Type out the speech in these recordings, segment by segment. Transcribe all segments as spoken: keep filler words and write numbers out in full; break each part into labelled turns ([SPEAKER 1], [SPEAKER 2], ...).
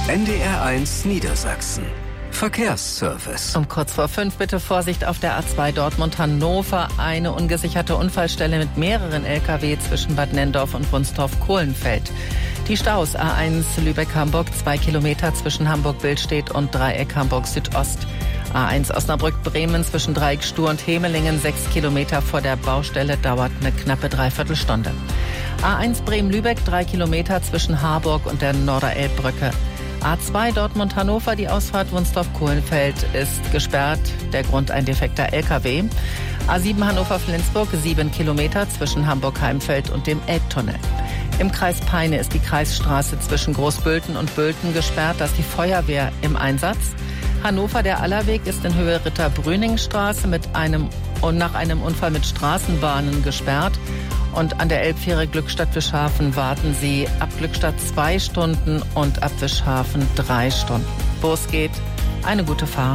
[SPEAKER 1] N D R eins Niedersachsen. Verkehrsservice.
[SPEAKER 2] Um kurz vor fünf bitte Vorsicht auf der A zwei Dortmund-Hannover. Eine ungesicherte Unfallstelle mit mehreren L K W zwischen Bad Nenndorf und Wunstorf-Kohlenfeld. Die Staus A eins Lübeck-Hamburg, zwei Kilometer zwischen Hamburg-Billstedt und Dreieck Hamburg-Südost. A eins Osnabrück-Bremen zwischen Dreieck Stur und Hemelingen, sechs Kilometer vor der Baustelle, dauert eine knappe Dreiviertelstunde. A eins Bremen-Lübeck, drei Kilometer zwischen Harburg und der Norderelbbrücke. A zwei Dortmund-Hannover, die Ausfahrt Wunstorf-Kohlenfeld ist gesperrt. Der Grund ein defekter L K W. A sieben Hannover-Flensburg, sieben Kilometer zwischen Hamburg-Heimfeld und dem Elbtunnel. Im Kreis Peine ist die Kreisstraße zwischen Großbülten und Bülten gesperrt. Da ist die Feuerwehr im Einsatz. Hannover, der Allerweg ist in Höhe Ritter-Brüning-Straße mit einem und nach einem Unfall mit Straßenbahnen gesperrt. Und an der Elbfähre Glückstadt-Wischhafen warten Sie ab Glückstadt zwei Stunden und ab Wischhafen drei Stunden. Wo es geht, eine gute Fahrt.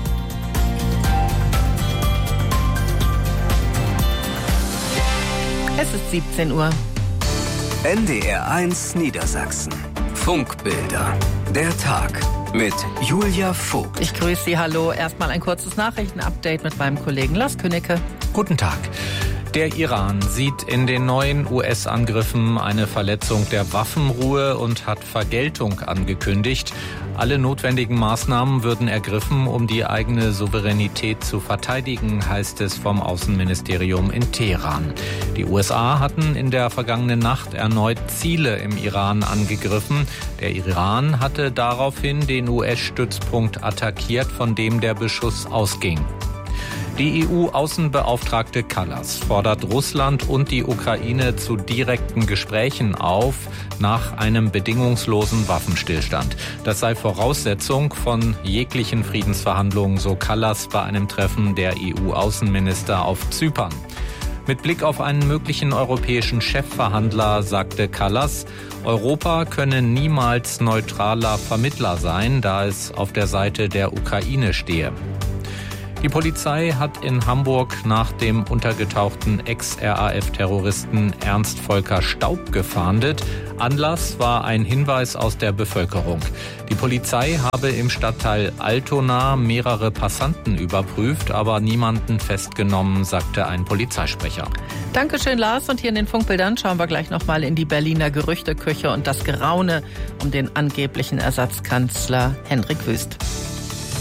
[SPEAKER 2] Es ist siebzehn Uhr.
[SPEAKER 1] N D R eins Niedersachsen. Funkbilder. Der Tag mit Julia Vogt.
[SPEAKER 2] Ich grüße Sie, hallo. Erstmal ein kurzes Nachrichtenupdate mit meinem Kollegen Lars Künnecke.
[SPEAKER 3] Guten Tag. Der Iran sieht in den neuen U S-Angriffen eine Verletzung der Waffenruhe und hat Vergeltung angekündigt. Alle notwendigen Maßnahmen würden ergriffen, um die eigene Souveränität zu verteidigen, heißt es vom Außenministerium in Teheran. Die U S A hatten in der vergangenen Nacht erneut Ziele im Iran angegriffen. Der Iran hatte daraufhin den U S-Stützpunkt attackiert, von dem der Beschuss ausging. Die E U-Außenbeauftragte Kallas fordert Russland und die Ukraine zu direkten Gesprächen auf nach einem bedingungslosen Waffenstillstand. Das sei Voraussetzung von jeglichen Friedensverhandlungen, so Kallas bei einem Treffen der E U-Außenminister auf Zypern. Mit Blick auf einen möglichen europäischen Chefverhandler sagte Kallas, Europa könne niemals neutraler Vermittler sein, da es auf der Seite der Ukraine stehe. Die Polizei hat in Hamburg nach dem untergetauchten Ex-R A F-Terroristen Ernst Volker Staub gefahndet. Anlass war ein Hinweis aus der Bevölkerung. Die Polizei habe im Stadtteil Altona mehrere Passanten überprüft, aber niemanden festgenommen, sagte ein Polizeisprecher.
[SPEAKER 2] Dankeschön, Lars. Und hier in den Funkbildern schauen wir gleich nochmal in die Berliner Gerüchteküche und das Geraune um den angeblichen Ersatzkanzler Hendrik Wüst.